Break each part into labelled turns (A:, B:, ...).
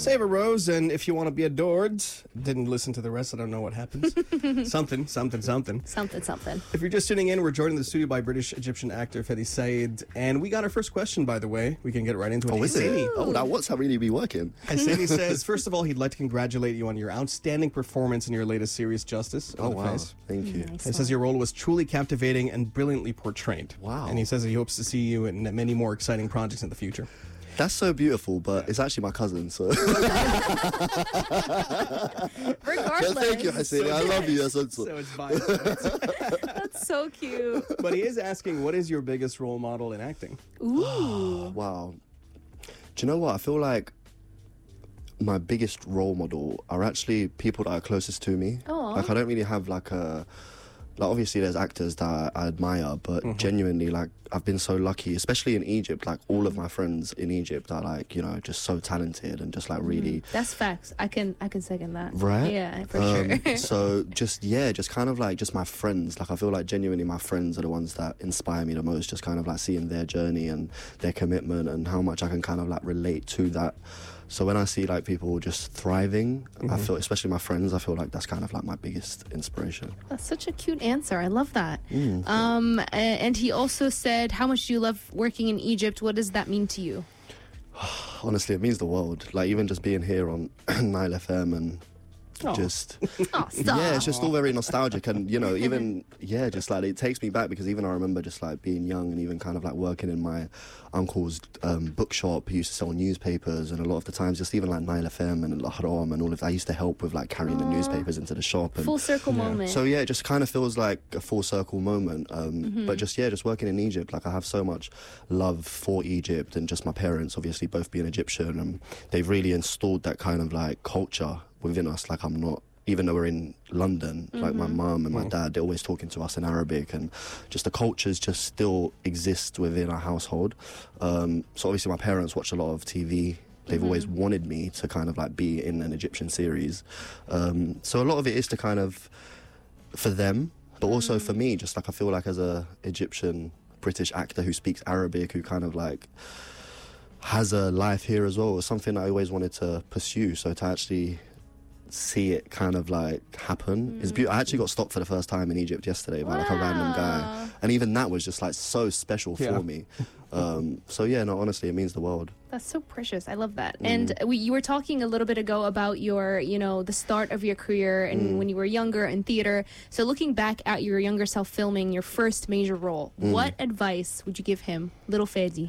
A: Save a rose, and if you want to be adored, didn't listen to the rest, I don't know what happens. Something.
B: Something.
A: If you're just tuning in, we're joined in the studio by British-Egyptian actor Fedi Said, and we got our first question, by the way. We can get right into it.
C: Oh, is it? Oh, that WhatsApp really be working.
A: Hassani says, first of all, he'd like to congratulate you on your outstanding performance in your latest series, Justice.
C: Oh, wow. Thank you.
A: He says your role was truly captivating and brilliantly portrayed.
C: Wow.
A: And he says he hopes to see you in many more exciting projects in the future.
C: That's so beautiful, but it's actually my cousin, so...
B: Regardless.
C: Thank you, Hassani. I love you.
A: So it's fine.
B: That's so cute.
A: But he is asking, what is your biggest role model in acting?
B: Ooh.
C: Wow. Do you know what? I feel like my biggest role model are actually people that are closest to me.
B: Aw.
C: Like, I don't really have like a... Like, obviously there's actors that I admire, but genuinely, like, I've been so lucky, especially in Egypt. Like, all of my friends in Egypt are, like, you know, just so talented and just, like, really...
B: That's facts. I can second that.
C: Right?
B: Yeah, for sure.
C: So just kind of like just my friends. Like, I feel like genuinely my friends are the ones that inspire me the most. Just kind of like seeing their journey and their commitment and how much I can kind of like relate to that. So when I see like people just thriving, I feel, especially my friends, I feel like that's kind of like my biggest inspiration.
B: That's such a cute answer. I love that. And he also said, how much do you love working in Egypt? What does that mean to you?
C: Honestly, it means the world. Like, even just being here on Nile FM and just...
B: Oh, stop.
C: Yeah, it's just all very nostalgic. And, you know, even, yeah, just like it takes me back because even I remember just like being young and even kind of like working in my uncle's bookshop. He used to sell newspapers, and a lot of the times just even like Nile FM and Al Haram and all of that, I used to help with like carrying the newspapers into the shop. And
B: Full circle moment.
C: so yeah, it just kind of feels like a full circle moment. But just, yeah, just working in Egypt, like I have so much love for Egypt, and just my parents obviously both being Egyptian, and they've really installed that kind of like culture within us. Like, I'm not, even though we're in London, like my mum and my dad, they're always talking to us in Arabic, and just the cultures just still exist within our household. So obviously my parents watch a lot of TV. They've always wanted me to kind of like be in an Egyptian series. So a lot of it is to kind of, for them, but also for me, just like I feel like as a Egyptian British actor who speaks Arabic, who kind of like has a life here as well, was something I always wanted to pursue. So to actually see it kind of like happen is beautiful. I actually got stopped for the first time in Egypt yesterday by like a random guy, and even that was just like so special for me. So yeah, no, honestly, it means the world.
B: That's so precious. I love that. And you were talking a little bit ago about your, you know, the start of your career and when you were younger in theater. So looking back at your younger self filming your first major role, what advice would you give him, little Fedi?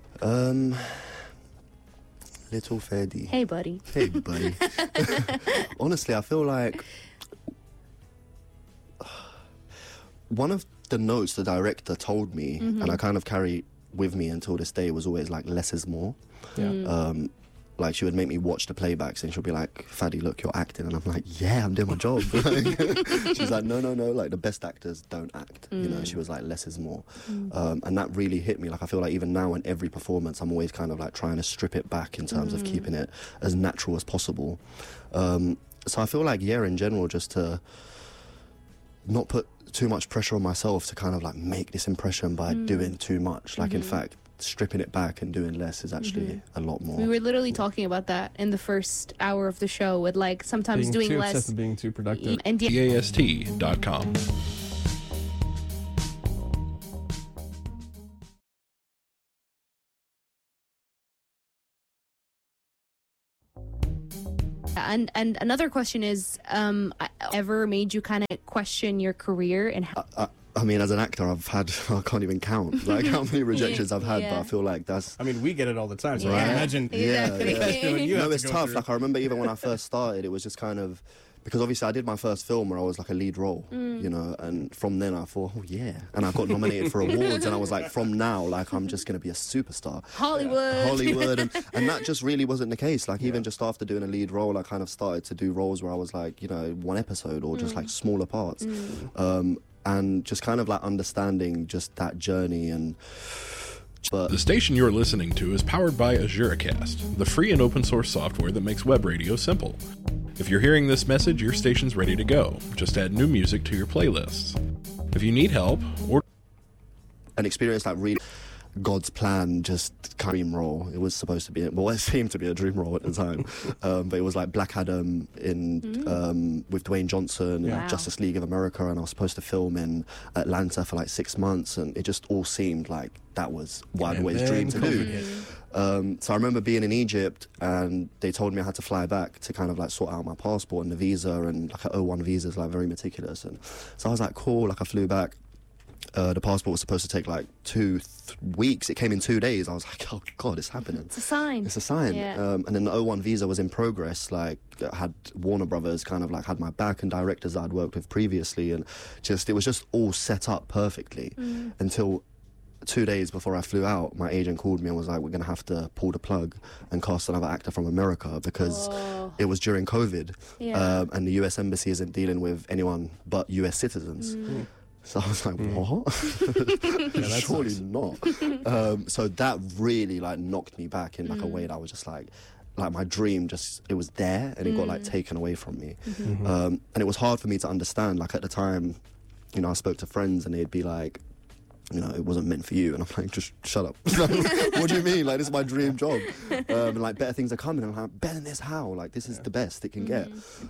C: Little Fedi.
B: Hey, buddy.
C: Hey, buddy. Honestly, I feel like one of the notes the director told me, and I kind of carry with me until this day, was always like, less is more. Like, she would make me watch the playbacks and she'll be like, Fadi, look, you're acting. And I'm like, yeah, I'm doing my job. She's like, no, like, the best actors don't act. You know, she was like, less is more. And that really hit me. Like, I feel like even now in every performance, I'm always kind of like trying to strip it back in terms of keeping it as natural as possible. So I feel like, yeah, in general, just to not put too much pressure on myself to kind of like make this impression by doing too much. Like, in fact, stripping it back and doing less is actually a lot more.
B: We were literally talking about that in the first hour of the show, with like sometimes
A: Being
B: doing
A: too
B: less
A: obsessed with being too productive.
B: and
D: EAST.com.
B: And another question is, ever made you kind of question your career and how?
C: I mean, as an actor, I've had, I can't even count, like, how many rejections I've had, but I feel like that's...
A: I mean, we get it all the time, so I
B: Yeah.
A: imagine...
B: Exactly.
A: You have
C: No,
A: to
C: it's
A: go
C: tough.
A: through.
C: Like, I remember even when I first started, it was just kind of... Because obviously I did my first film where I was like a lead role, you know, and from then I thought, oh yeah. And I got nominated for awards, and I was like, from now, like, I'm just going to be a superstar.
B: Hollywood.
C: And that just really wasn't the case. Like, even just after doing a lead role, I kind of started to do roles where I was like, you know, one episode or just like smaller parts. And just kind of like understanding just that journey. And but
D: The station you're listening to is powered by AzureCast, the free and open source software that makes web radio simple. If you're hearing this message, your station's ready to go. Just add new music to your playlists. If you need help or
C: an experience like really God's plan, just dream role. It was supposed to be, well, it seemed to be a dream role at the time, but it was like Black Adam with Dwayne Johnson and
B: Wow.
C: Justice League of America, and I was supposed to film in Atlanta for like 6 months, and it just all seemed like that was what I'd
A: And
C: always
A: then
C: dreamed to do.
A: COVID hit.
C: So I remember being in Egypt, and they told me I had to fly back to kind of like sort out my passport and the visa, and like an O1 visa is like very meticulous. And so I was like, cool, like I flew back. The passport was supposed to take like 2 weeks. It came in 2 days. I was like, oh God, it's happening.
B: It's a sign.
C: It's a sign.
B: Yeah.
C: And then the O1 visa was in progress. Like, I had Warner Brothers kind of like had my back, and directors I'd worked with previously, and just it was just all set up perfectly until 2 days before I flew out. My agent called me and was like, we're going to have to pull the plug and cast another actor from America because it was during COVID.
B: Yeah.
C: And the US Embassy isn't dealing with anyone but US citizens. So I was like, what? Surely not. So that really like knocked me back in like a way that I was just like my dream just, it was there and it got like taken away from me. And it was hard for me to understand. Like at the time, you know, I spoke to friends and they'd be like, you know, it wasn't meant for you. And I'm like, just shut up. What do you mean? Like, this is my dream job. And like, better things are coming. And I'm like, better than this, how? Like, this is the best it can get.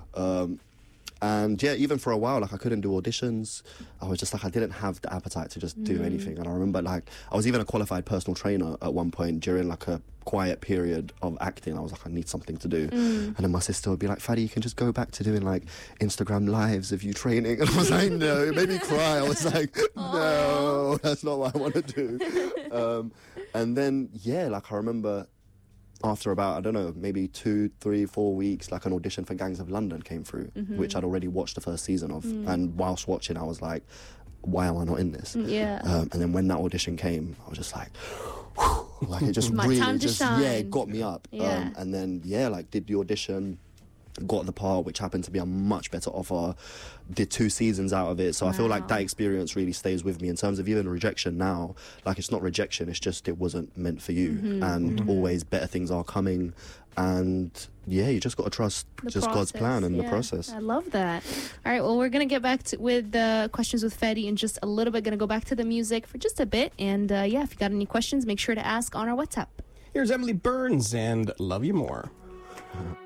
C: And yeah, even for a while, like I couldn't do auditions. I was just like, I didn't have the appetite to just do anything. And I remember like, I was even a qualified personal trainer at one point during like a quiet period of acting. I was like, I need something to do. And then my sister would be like, Fadi, you can just go back to doing like Instagram lives of you training. And I was like, no, it made me cry. I was like, no, that's not what I want to do. And then, yeah, like I remember after about, I don't know, maybe 2, 3, 4 weeks, like an audition for Gangs of London came through, which I'd already watched the first season of. And whilst watching, I was like, why am I not in this?
B: Yeah.
C: And then when that audition came, I was just like, like it just
B: My
C: really
B: time to
C: just,
B: shine.
C: yeah, it got me up.
B: Yeah.
C: And then, yeah, like did the audition, got the part, which happened to be a much better offer, did 2 seasons out of it. So I feel like that experience really stays with me in terms of even rejection now. Like it's not rejection, it's just it wasn't meant for you. And always better things are coming. And yeah, you just got to trust
B: The
C: just God's
B: process,
C: plan and the
B: yeah.
C: process.
B: I love that. All right, well, we're going to get back with the questions with Fadi in just a little bit. Going to go back to the music for just a bit. And yeah, if you got any questions, make sure to ask on our WhatsApp.
A: Here's Emily Burns and Love You More.